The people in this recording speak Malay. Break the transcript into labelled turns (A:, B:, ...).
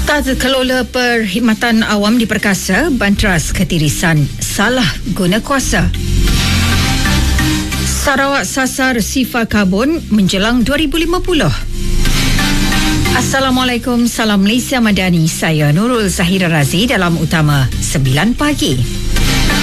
A: Tata Kelola Perkhidmatan Awam di Perkasa Bantras Ketirisan salah guna kuasa. Sarawak sasar sifar karbon menjelang 2050. Assalamualaikum, salam Malaysia Madani. Saya Nurul Zahira Razi dalam Utama 9 Pagi.